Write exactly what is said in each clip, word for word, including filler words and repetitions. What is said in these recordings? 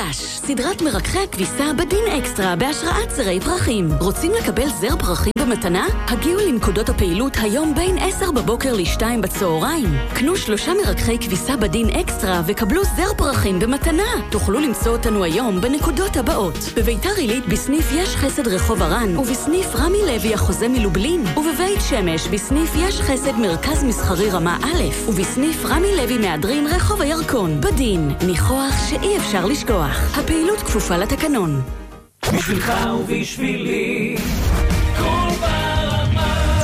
חדש, סדרת מרקחי הכביסה בדין אקסטרה בהשראת זרי פרחים. רוצים לקבל זר פרחים במתנה? הגיעו לנקודות הפעילות היום בין עשר בבוקר ל-שתיים בצהריים. קנו שלושה מרקחי כביסה בדין אקסטרה וקבלו זר פרחים במתנה. תוכלו למצוא אותנו היום בנקודות הבאות: בביתר עילית בסניף יש חסד רחוב הרן, ובסניף רמי לוי החוזה מלובלין, ובבית שמש בסניף יש חסד מרכז מסחרי רמה א', ובסניף רמי לוי מהדרין רחוב הירקון. בדין, ניחוח שאי אפשר לשכוח. הפעילות כפופה לתקנון. בשבילך ובשבילי כל ברמה.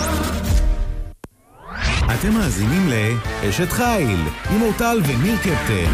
אתם מאזינים לאשת חיל עם אורטל וניר קפטן.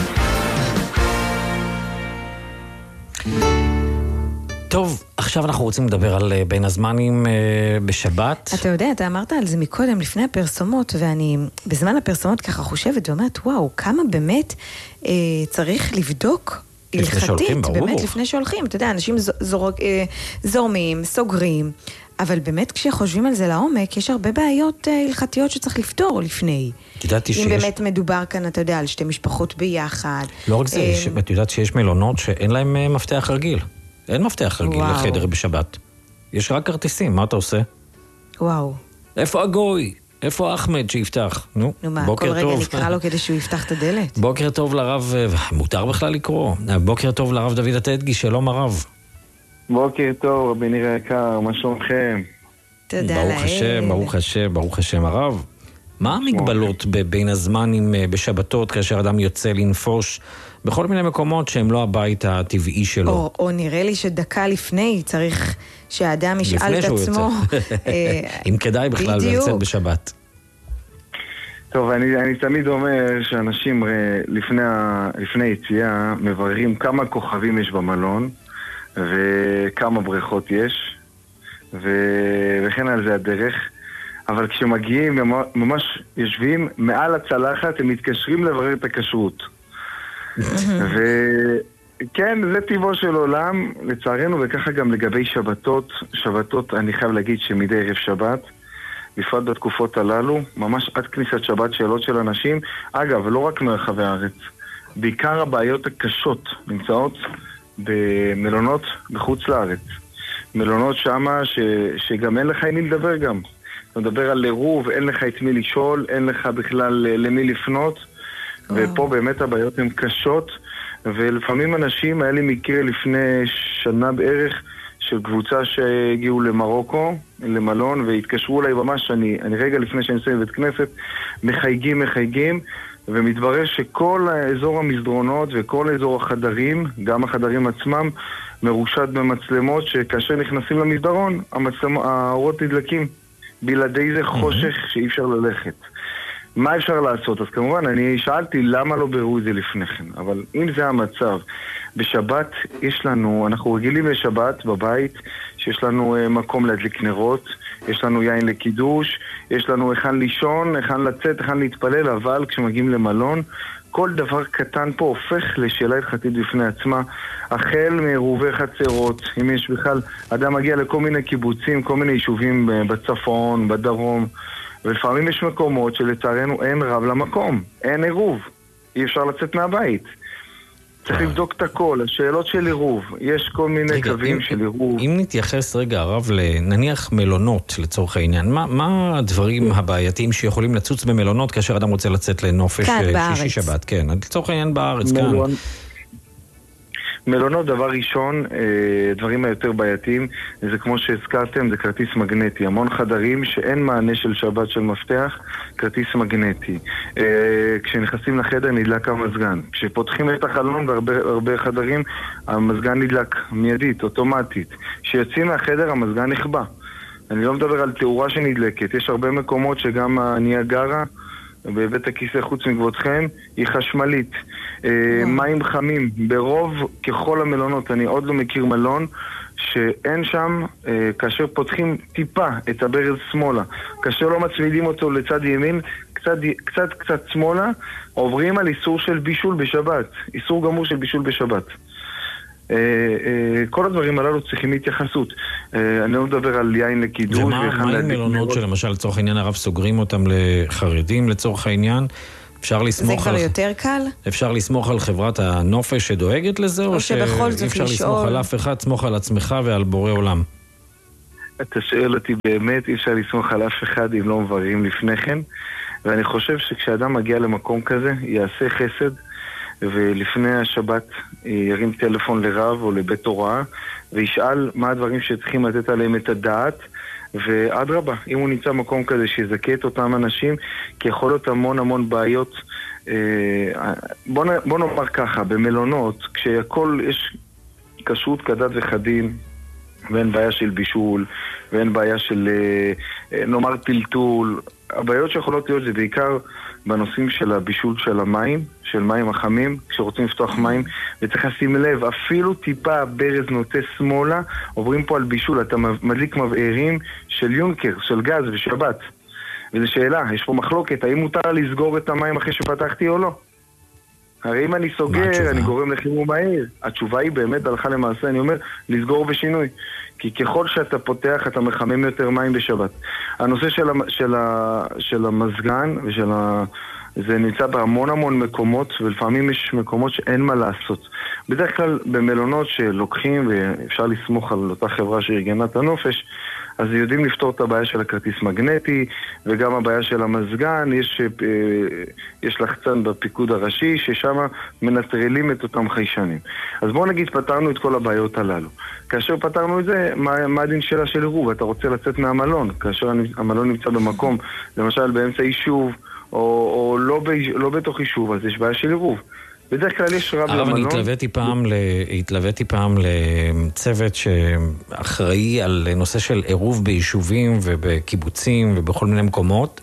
טוב, עכשיו אנחנו רוצים לדבר על בין הזמנים בשבת. אתה יודע, אתה אמרת על זה מקודם לפני הפרסומות, ואני בזמן הפרסומות ככה חושבת ואומרת, וואו, כמה באמת אה, צריך לבדוק הלכתית, באמת לפני שהולכים. אתה יודע, אנשים זור, אה, זורמים, סוגרים, אבל באמת כשחושבים על זה לעומק, יש הרבה בעיות אה, הלכתיות שצריך לפתור לפני. יודעתי שיש... אם באמת מדובר כאן, אתה יודע, על שתי משפחות ביחד. לא רק זה, אה, ש... את יודעת שיש מלונות שאין להם אה, מפתח רגיל. אין מפתח רגיל וואו. לחדר בשבת. יש רק כרטיסים, מה אתה עושה? וואו. איפה הגוי? איפה אחמד שיפתח? נו, נו מה, בוקר כל טוב. רגע נקרא לו כדי שהוא יפתח את הדלת. בוקר טוב לרב, מותר בכלל לקרוא. בוקר טוב לרב דוד התדגי, שלום הרב. בוקר טוב, רבי ניר היקר, מה שלומכם? תודה ברוך לאל. השם, ברוך השם, ברוך השם הרב. מה המגבלות בין הזמנים בשבתות, כאשר אדם יוצא לנפוש בכל מיני מקומות שהם לא הבית הטבעי שלו? או, או נראה לי שדקה לפני צריך שהאדם ישאל את עצמו. אם כדאי בכלל לצאת בשבת. טוב, אני, אני תמיד אומר שאנשים לפני, לפני יציאה מבררים כמה כוכבים יש במלון וכמה בריכות יש ו- וכן על זה הדרך. אבל כשמגיעים, ממש יושבים מעל הצלחת, הם מתקשרים לברר את הכשרות. וכן, זה טבעו של עולם, לצערנו, וככה גם לגבי שבתות. שבתות, אני חייב להגיד שמדי ערב שבת, בפרט בתקופות הללו, ממש עד כניסת שבת שאלות של אנשים. אגב, לא רק מרחבי הארץ, בעיקר הבעיות הקשות נמצאות במלונות בחוץ לארץ. מלונות שמה ש... שגם אין לך עם מי לדבר גם. אתה מדבר על עירוב, אין לך את מי לשאול, אין לך בכלל למי לפנות, ופה באמת הבעיות הן קשות, ולפעמים אנשים, היה לי מקרה לפני שנה בערך, של קבוצה שהגיעו למרוקו, למלון, והתקשרו אליי ממש, אני, אני רגע לפני שאני מסיים בבית כנסת, מחייגים, מחייגים, ומתברר שכל האזור המסדרונות וכל אזור החדרים, גם החדרים עצמם, מרושת במצלמות, שכאשר נכנסים למסדרון, המצלמות, האורות נדלקים. בלעדי זה חושך שאי אפשר ללכת. מה אפשר לעשות? אז כמובן, אני שאלתי למה לא בראו את זה לפני כן. אבל אם זה המצב, בשבת יש לנו, אנחנו רגילים לשבת בבית, שיש לנו מקום להדליק נרות, יש לנו יין לקידוש, יש לנו היכן לישון, היכן לצאת, היכן להתפלל, אבל כשמגיעים למלון, כל דבר קטן פה הופך לשאלה הלכתית בפני עצמה, החל מעירובי חצרות, אם יש בכלל, אדם מגיע לכל מיני קיבוצים, כל מיני יישובים בצפון, בדרום, ולפעמים יש מקומות שלצערנו אין רב למקום, אין עירוב, אי אפשר לצאת מהבית. צריך לבדוק את הכל, השאלות של עירוב, יש כל מיני רגע, קווים אם, של עירוב. אם נתייחס רגע הרב לנניח מלונות לצורך העניין, מה, מה הדברים הבעייתיים שיכולים לצוץ במלונות כאשר אדם רוצה לצאת לנופש שישי שבת? כן, לצורך העניין בארץ, מלון... כאן. מלונות, דבר ראשון, דברים היותר בעייתיים, זה כמו שהזכרתם, זה כרטיס מגנטי. המון חדרים שאין מענה של שבת של מפתח, כרטיס מגנטי. כשנכנסים לחדר נדלק המזגן. כשפותחים את החלון בהרבה חדרים, המזגן נדלק מיידית, אוטומטית. כשיוצאים מהחדר המזגן נכבה. אני לא מדבר על תאורה שנדלקת. יש הרבה מקומות שגם הניאגרה, בבית הכיסא חוץ מכבודכם, היא חשמלית. מים חמים, ברוב ככל המלונות, אני עוד לא מכיר מלון שאין שם, כאשר פותחים טיפה את הברז שמאלה, כאשר לא מצמידים אותו לצד ימין, קצת קצת, קצת שמאלה, עוברים על איסור של בישול בשבת, איסור גמור של בישול בשבת. כל הדברים הללו צריכים התייחסות. אני לא מדבר על יין לקידוש. ומה עם מלונות שלמשל לצורך העניין הרב סוגרים אותם לחרדים לצורך העניין, אפשר לסמוך זה כבר על... יותר קל? אפשר לסמוך על חברת הנופש שדואגת לזה, או, או שבכל זאת שאי אפשר לשאול... לסמוך על אף אחד, סמוך על עצמך ועל בורא עולם? אתה שואל אותי באמת, אי אפשר לסמוך על אף אחד אם לא מבררים לפני כן, ואני חושב שכשאדם מגיע למקום כזה, יעשה חסד, ולפני השבת ירים טלפון לרב או לבית הוראה, וישאל מה הדברים שצריכים לתת עליהם את הדעת, ועד רבה, אם הוא נמצא מקום כזה שיזכה את אותם אנשים, כי יכול להיות המון המון בעיות. בוא, בוא נאמר ככה, במלונות, כשהכל יש כשרות כדת וכדין, ואין בעיה של בישול, ואין בעיה של, נאמר, טלטול, הבעיות שיכולות להיות זה בעיקר בנושאים של הבישול של המים, של מים החמים, כשרוצים לפתוח מים, וצריך לשים לב, אפילו טיפה ברז נוטה שמאלה, עוברים פה על בישול, אתה מדליק מבערים של יונקר, של גז ושבת. וזו שאלה, יש פה מחלוקת, האם מותר לסגור את המים אחרי שפתחתי או לא? הרי אם אני סוגר, אני גורם לחימום מהיר. התשובה היא באמת, הלכה למעשה, אני אומר, לסגור בשינוי. כי ככל שאתה פותח, אתה מחמם יותר מים בשבת. הנושא של, של, של המזגן ושל ה... זה נמצא בהמון המון מקומות, ולפעמים יש מקומות שאין מה לעשות. בדרך כלל במלונות שלוקחים, ואפשר לסמוך על אותה חברה שארגנה את הנופש, אז יודעים לפתור את הבעיה של הכרטיס מגנטי, וגם הבעיה של המזגן, יש, יש לחצן בפיקוד הראשי, ששם מנטרלים את אותם חיישנים. אז בואו נגיד, פתרנו את כל הבעיות הללו. כאשר פתרנו את זה, מה, מה הדין שלה של עירוב? אתה רוצה לצאת מהמלון, כאשר המלון נמצא במקום, למשל באמצע יישוב, או, או לא, ב, לא בתוך יישוב, אז יש בעיה של עירוב. בדרך כלל יש רב למלון. אבל אני התלוויתי פעם, ל... התלוויתי פעם לצוות שאחראי על נושא של עירוב ביישובים ובקיבוצים ובכל מיני מקומות.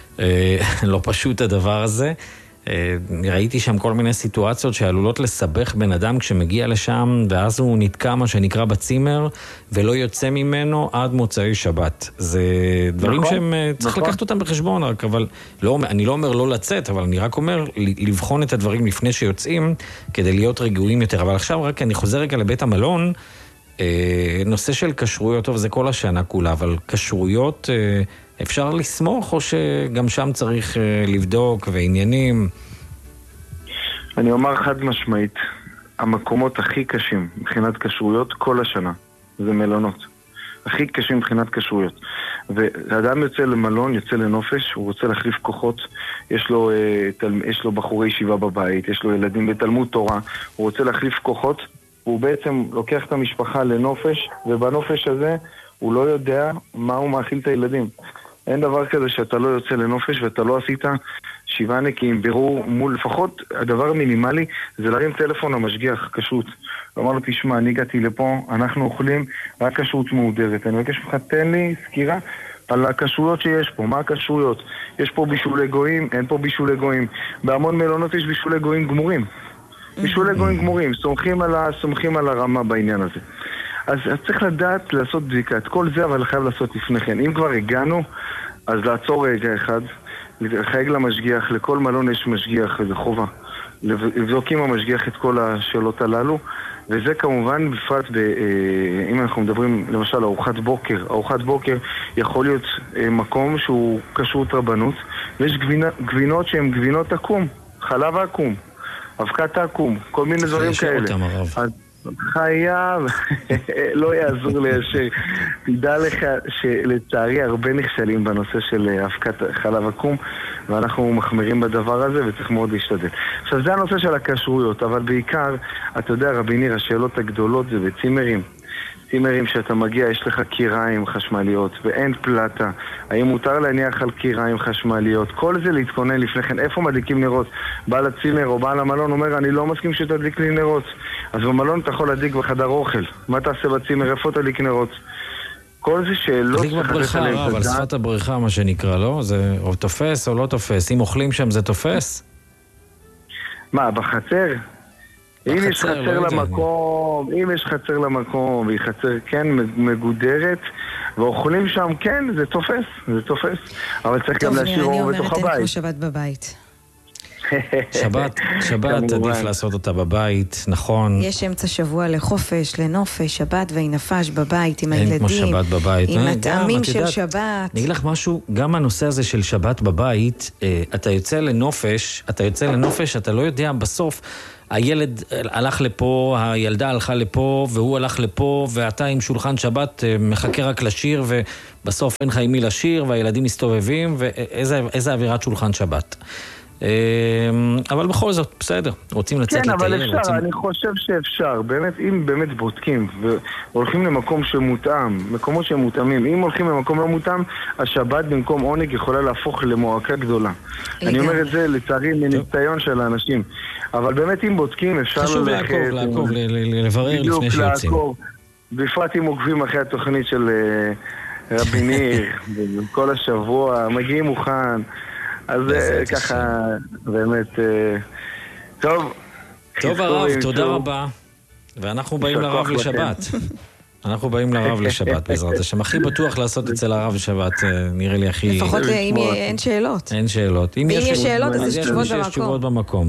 לא פשוט הדבר הזה. ראיתי שם כל מיני סיטואציות שעלולות לסבך בן אדם כשמגיע לשם, ואז הוא נתקע מה שנקרא בצימר, ולא יוצא ממנו עד מוצאי שבת. זה דברים נכון, שהם צריך נכון. לקחת אותם בחשבון, רק, אבל לא, אני לא אומר לא לצאת, אבל אני רק אומר לבחון את הדברים לפני שיוצאים, כדי להיות רגועים יותר. אבל עכשיו רק אני חוזר רגע לבית המלון, נושא של כשרויות, טוב, זה כל השנה כולה, אבל כשרויות אפשר לסמוך, או שגם שם צריך לבדוק ועניינים? אני אומר חד משמעית, המקומות הכי קשים מבחינת כשרויות כל השנה, זה מלונות. הכי קשים מבחינת כשרויות. ואדם יוצא למלון, יוצא לנופש, הוא רוצה להחליף כוחות, יש לו, יש לו בחורי ישיבה בבית, יש לו ילדים בתלמוד תורה, הוא רוצה להחליף כוחות, הוא בעצם לוקח את המשפחה לנופש, ובנופש הזה הוא לא יודע מה הוא מאכיל את הילדים. אין דבר כזה שאתה לא יוצא לנופש ואתה לא עשית שבעה נקיים, בירור מול, לפחות הדבר המינימלי זה להרים טלפון למשגיח, כשרות. ואמר לו, תשמע, אני הגעתי לפה, אנחנו אוכלים רק כשרות מהודרת. אני מבקש לך, תן לי סקירה על הכשרויות שיש פה, מה הכשרויות? יש פה בישולי גויים, אין פה בישולי גויים. בהמון מלונות יש בישולי גויים גמורים. בישולי גויים גמורים, סומכים על, ה, סומכים על הרמה בעניין הזה. אז צריך לדעת לעשות בדיקה. את כל זה אבל חייב לעשות לפני כן. אם כבר הגענו, אז לעצור רגע אחד, לחייג למשגיח, לכל מלון יש משגיח, זה חובה. לבדוק עם המשגיח את כל השאלות הללו, וזה כמובן בפרט, ב, אם אנחנו מדברים למשל על ארוחת בוקר, ארוחת בוקר יכול להיות מקום שהוא כשרות רבנות, ויש גבינה, גבינות שהן גבינות עקום, חלב עקום, אבקת עקום, כל מיני דברים כאלה. אז חייב, לא יעזור לישר. תדע לך שלצערי הרבה נכשלים בנושא של אבקת חלב עקום, ואנחנו מחמירים בדבר הזה וצריך מאוד להשתדל. עכשיו זה הנושא של הכשרויות, אבל בעיקר, אתה יודע רבי ניר, השאלות הגדולות זה בצימרים. צימרים שאתה מגיע, יש לך קיריים חשמליות ואין פלטה. האם מותר להניח על קיריים חשמליות? כל זה להתכונן לפני כן. איפה מדליקים נרות? בעל הצימר או בעל המלון אומר, אני לא מסכים שתדליק לי נרות. אז במלון אתה יכול להדליק בחדר אוכל. מה תעשה בצימר? איפה תדליק נרות? כל זה שאלות... תדליק בבריכה, רב, על שפת הבריכה מה שנקרא, לא? זה או תופס או לא תופס. אם אוכלים שם זה תופס? מה, בחצר? אם יש חצר למקום, אם יש חצר למקום, והיא חצר כן מגודרת, ואוכלים שם כן, זה תופס, זה תופס. אבל צריך גם להשאיר אור בתוך הבית. טוב, אני אומרת, אין כמו שבת בבית. שבת, שבת עדיף לעשות אותה בבית, נכון. יש אמצע שבוע לחופש, לנופש, שבת והנפש בבית עם אין הילדים. כמו שבת בבית. עם אה, הטעמים גם, של יודעת, שבת. אני אגיד לך משהו, גם הנושא הזה של שבת בבית, אה, אתה יוצא לנופש, אתה יוצא לנופש, אתה לא יודע בסוף, הילד הלך לפה, הילדה הלכה לפה, והוא הלך לפה, ואתה עם שולחן שבת אה, מחכה רק לשיר, ובסוף אין לך עם מי לשיר, והילדים מסתובבים, ואיזה איזה אווירת שולחן שבת. אבל בכל זאת, בסדר, רוצים לצאת לטייל. כן, אבל אפשר, רוצים... אני חושב שאפשר, באמת, אם באמת בודקים והולכים למקום שמותאם, מקומות שמותאמים, אם הולכים למקום לא מותאם, השבת במקום עונג יכולה להפוך למועקה גדולה. אני אומר את זה לצערי מניסיון של האנשים, אבל באמת אם בודקים אפשר ללכת... חשוב לעקוב, לעקוב, לברר לפני שיוצאים. בפרט אם עוקבים אחרי התוכנית של רבי ניר, כל השבוע, מגיעים מוכן... אז ככה, באמת, טוב. טוב הרב, תודה רבה. ואנחנו באים לרב לשבת. אנחנו באים לרב לשבת בעזרת השם. הכי בטוח לעשות אצל הרב לשבת, נראה לי הכי... לפחות אם אין שאלות. אין שאלות. ואם יש שאלות, אז יש תשובות במקום.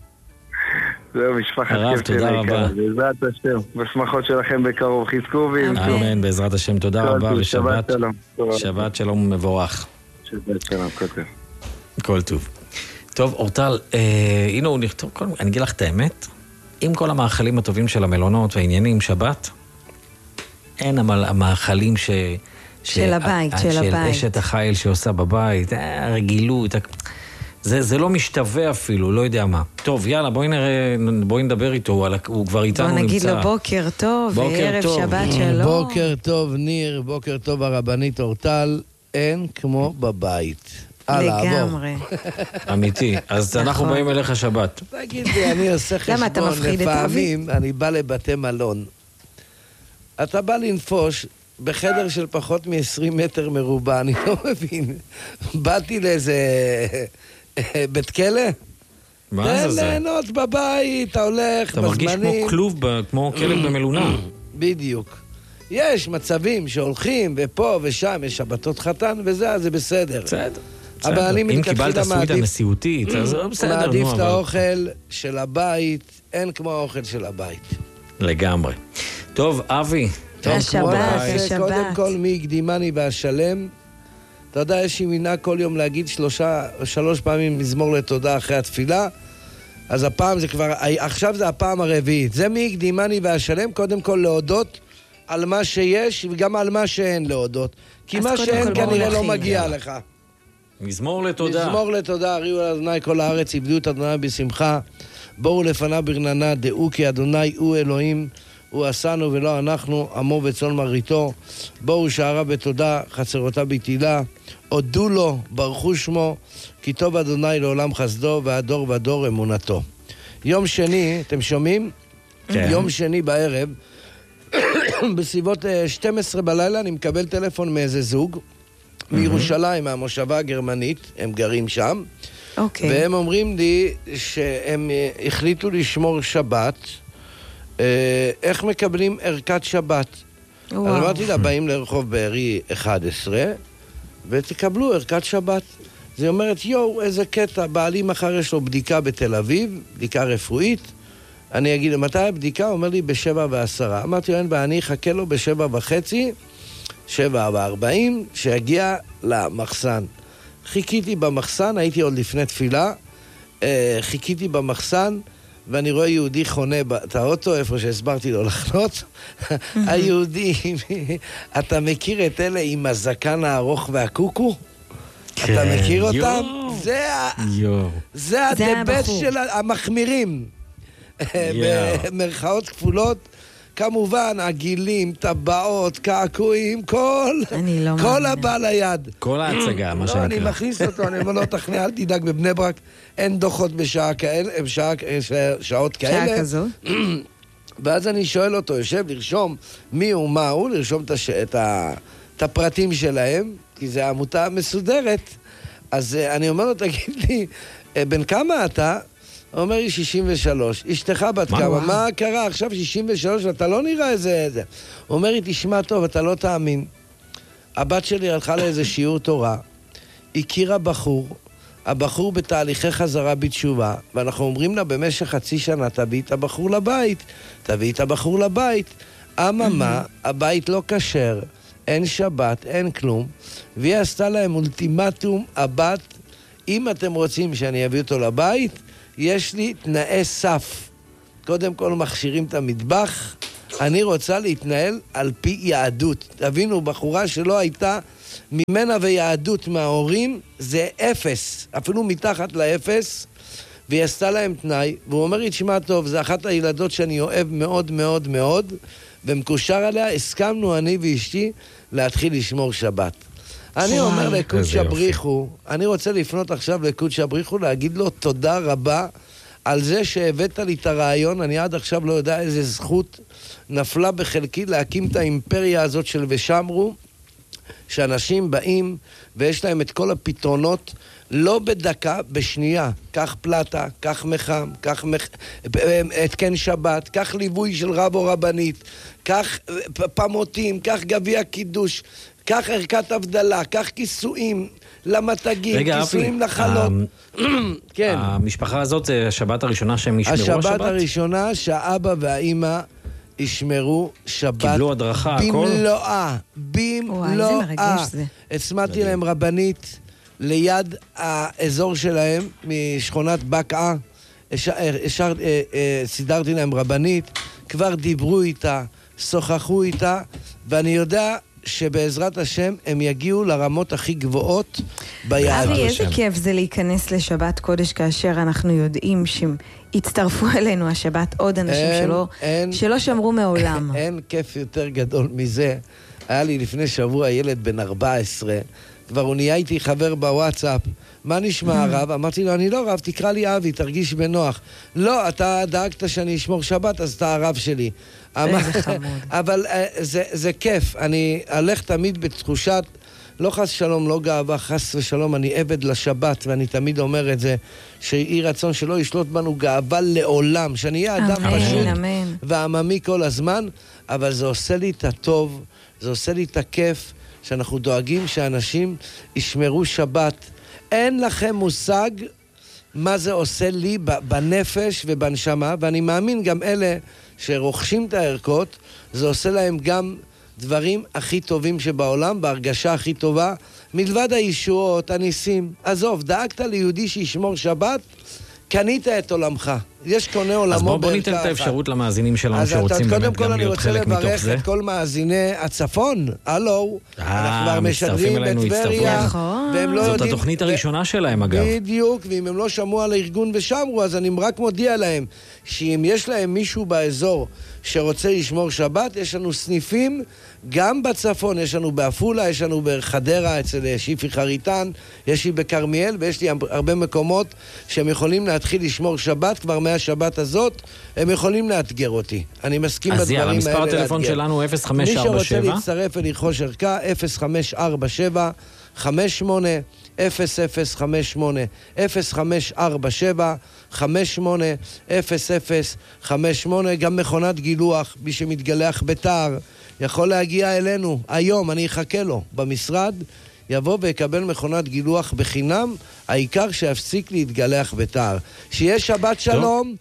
זהו, משפחת הרב, תודה רבה. בעזרת השם, בשמחות שלכם בקרוב, חזקו ואמצו. אמן, בעזרת השם, תודה רבה, ושבת שבת שלום ומבורך. שבת שלום, כותב. כל טוב. טוב, אורטל, אה, הנה הוא נכתוב, כל... אני אגיד לך את האמת, עם כל המאכלים הטובים של המלונות והעניינים, שבת, אין המ... המאכלים ש... ש... של הבית, של, של הבית. של אשת החיל שעושה בבית, הרגילות, זה, זה לא משתווה אפילו, לא יודע מה. טוב, יאללה, בואי נראה, בואי נדבר איתו, הוא, הוא כבר איתנו נמצא. בוא נגיד לו בוקר טוב, בוקר וערב טוב. שבת שלום. בוקר טוב, ניר, בוקר טוב הרבנית אורטל, אין כמו בבית. לגמרי. אמיתי. אז אנחנו באים אליך שבת. תגיד לי, אני עושה חשבון, לפעמים אני בא לבתי מלון. אתה בא לנפוש בחדר של פחות מ-עשרים מטר מרובע, אני לא מבין. באתי לאיזה בית כלא? מה זה זה? ליהנות בבית, אתה הולך אתה בזמנים. מרגיש כמו כלוב, כמו כלב במלונה. בדיוק. יש מצבים שהולכים ופה ושם, יש שבתות חתן וזה, אז זה בסדר. בסדר. אבל אני אם קיבלת סוויטה נשיאותית, אז בסדר. מעדיף את האוכל של הבית, אין כמו האוכל של הבית. לגמרי. טוב, אבי. השבת, השבת. קודם כל, מי הקדימני והשלם. אתה יודע, יש לי מינה כל יום להגיד שלושה, שלוש פעמים מזמור לתודה אחרי התפילה. אז הפעם זה כבר, עכשיו זה הפעם הרביעית. זה מי הקדימני והשלם, קודם כל להודות על מה שיש וגם על מה שאין להודות. כי מה שאין כנראה לא מגיע לך. מזמור לתודה. מזמור לתודה, הריעו על אדוני כל הארץ, עבדו את אדוני בשמחה. בואו לפניו ברננה, דעו כי אדוני הוא אלוהים, הוא עשנו ולא אנחנו, עמו וצאן מרעיתו. בואו שעריו בתודה, חצרותיו בתהילה. הודו לו, ברכו שמו, כי טוב אדוני לעולם חסדו, והדור ודור אמונתו. יום שני, אתם שומעים? כן. יום שני בערב, בסביבות שתים עשרה בלילה, אני מקבל טלפון מאיזה זוג, מירושלים, מהמושבה הגרמנית, הם גרים שם, okay. והם אומרים לי שהם החליטו לשמור שבת, איך מקבלים ערכת שבת. Wow. אז אמרתי לה, באים לרחוב בארי אחת עשרה, ותקבלו ערכת שבת. זה אומרת, יו, איזה קטע, בעלי מחר יש לו בדיקה בתל אביב, בדיקה רפואית, אני אגיד, מתי הבדיקה? הוא אומר לי, בשבע ועשרה. אמרתי לו, אין בה, אני אחכה לו בשבע וחצי, שבע וארבעים, שיגיע למחסן. חיכיתי במחסן, הייתי עוד לפני תפילה, חיכיתי במחסן, ואני רואה יהודי חונה את האוטו, איפה שהסברתי לו לחנות. היהודי, אתה מכיר את אלה עם הזקן הארוך והקוקו? אתה מכיר אותם? זה הדבט של המחמירים. במרכאות כפולות. כמובן, הגילים, טבעות, קעקועים, כל, לא כל הבא ליד. כל ההצגה, מה שנקרא. לא, אני מכניס אותו, אני אומר לו, תכנע, אל תדאג, בבני ברק אין דוחות בשעה כאלה, בשעה, שעות כאלה. שעה כזו. ואז אני שואל אותו, יושב לרשום מי הוא, מה הוא, לרשום את, הש... את, ה... את הפרטים שלהם, כי זו עמותה מסודרת. אז אני אומר לו, תגיד לי, בן כמה אתה? הוא אומר לי שישים ושלוש, אשתך בת כמה, מה קרה עכשיו שישים ושלוש ואתה לא נראה איזה איזה. הוא אומר לי, תשמע טוב, אתה לא תאמין. הבת שלי הלכה לאיזה שיעור תורה, הכירה בחור, הבחור בתהליכי חזרה בתשובה, ואנחנו אומרים לה במשך חצי שנה, תביא את הבחור לבית, תביא את הבחור לבית. אממה, הבית לא כשר, אין שבת, אין כלום, והיא עשתה להם אולטימטום, הבת, אם אתם רוצים שאני אביא אותו לבית, יש לי תנאי סף. קודם כל מכשירים את המטבח, אני רוצה להתנהל על פי יהדות. תבינו, בחורה שלא הייתה ממנה ויהדות מההורים, זה אפס, אפילו מתחת לאפס, והיא עשתה להם תנאי, והוא אומר לי, תשמע טוב, זה אחת הילדות שאני אוהב מאוד מאוד מאוד, ומקושר עליה, הסכמנו אני ואשתי להתחיל לשמור שבת. אני אומר לקודשא בריחו, אני רוצה לפנות עכשיו לקודשא בריחו, להגיד לו תודה רבה על זה שהבאת לי את הרעיון, אני עד עכשיו לא יודע איזה זכות נפלה בחלקי להקים את האימפריה הזאת של ושמרו, שאנשים באים ויש להם את כל הפתרונות, לא בדקה, בשנייה. קח פלטה, קח מחם, קח מח... התקן שבת, קח ליווי של רב או רבנית, קח פמותים, קח גביע קידוש, קח ערכת הבדלה, קח כיסויים למתגים, כיסויים לחלות. כן. המשפחה הזאת זה השבת הראשונה שהם ישמרו השבת? השבת הראשונה שהאבא והאימא ישמרו שבת. קיבלו הדרכה, הכל? במלואה, במלואה. הצמדתי להם רבנית ליד האזור שלהם, משכונת בקעה, סידרתי להם רבנית, כבר דיברו איתה, שוחחו איתה, ואני יודע שבעזרת השם הם יגיעו לרמות הכי גבוהות ביהדות. אבי, איזה כיף זה להיכנס לשבת קודש כאשר אנחנו יודעים שהצטרפו אלינו השבת עוד אנשים אין, שלא, אין, שלא שמרו מעולם. אין כיף יותר גדול מזה. היה לי לפני שבוע ילד בן ארבע עשרה, כבר הוא נהיה איתי חבר בוואטסאפ. מה נשמע הרב? אמרתי לו, אני לא רב, תקרא לי אבי, תרגיש בנוח. לא, אתה דאגת שאני אשמור שבת, אז אתה הרב שלי. אבל זה, זה כיף, אני הלך תמיד בתחושת, לא חס שלום, לא גאווה, חס ושלום, אני עבד לשבת, ואני תמיד אומר את זה, שיהי רצון שלא ישלוט בנו גאווה לעולם, שאני אהיה אדם פשוט ועממי כל הזמן, אבל זה עושה לי את הטוב, זה עושה לי את הכיף, שאנחנו דואגים שאנשים ישמרו שבת. אין לכם מושג מה זה עושה לי בנפש ובנשמה, ואני מאמין גם אלה שרוכשים את הערכות, זה עושה להם גם דברים הכי טובים שבעולם, בהרגשה הכי טובה, מלבד הישועות, הניסים. עזוב, דאגת ליהודי שישמור שבת, קנית את עולמך. יש קונה עולמו בערכה. אז בוא, בוא ניתן את האפשרות למאזינים שלנו שרוצים באמת גם להיות חלק מתוך זה. קודם כל אני רוצה לברך את כל מאזיני הצפון. הלו, אנחנו כבר משדרים בטבריה. והם לא זאת יודעים, התוכנית הראשונה שלהם אגב. בדיוק, ואם הם לא שמעו על הארגון ושמרו, אז אני רק מודיע להם, שאם יש להם מישהו באזור שרוצה לשמור שבת, יש לנו סניפים גם בצפון, יש לנו באפולה, יש לנו בחדרה אצל שיפי חריטן, יש לי בקרמיאל, ויש לי הרבה מקומות שהם יכולים להתחיל לשמור שבת, כבר מהשבת הזאת, הם יכולים לאתגר אותי. אני מסכים בדברים האלה לאתגר. אז יאללה, מספר הטלפון שלנו אפס חמש ארבע שבע. מי שרוצה להצטרף ולרכוש ערכה, אפס חמש ארבע שבע חמש שמונה אפס אפס חמש שמונה אפס חמש ארבע שבע חמש שמונה אפס אפס חמש שמונה. גם מכונת גילוח, מי שמתגלח בתער יכול להגיע אלינו היום, אני אחכה לו במשרד, יבוא ויקבל מכונת גילוח בחינם, העיקר שיפסיק להתגלח בתער. שיהיה שבת שלום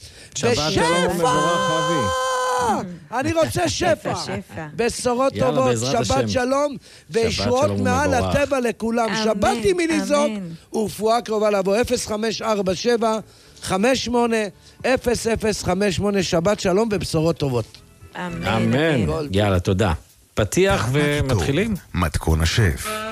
ושפע! אני רוצה שפע, בשורות טובות, שבת שלום וישועות מעל הטבע לכולם. שבת עם מליזוק ורפואה קרובה לבוא. אפס חמש ארבע שבע חמש שמונה אפס אפס חמש שמונה. שבת שלום ובשורות טובות. אמן. יאללה, תודה. פתיח ומתחילים. מתכון השף.